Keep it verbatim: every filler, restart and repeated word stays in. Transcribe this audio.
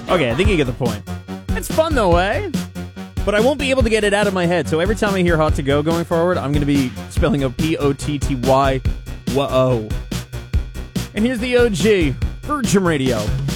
Okay, I think you get the point. It's fun though, eh? But I won't be able to get it out of my head, so every time I hear hot to go going forward, I'm going to be spelling out P O T T Y, whoa. And here's the O G, Virgin Radio.